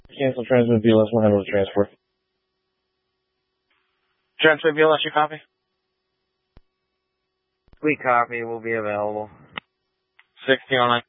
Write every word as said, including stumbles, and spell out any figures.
Cancel transmit B L S, we'll handle the transport. Transmit B L S, you copy? We copy, will be available. sixteen oh nine.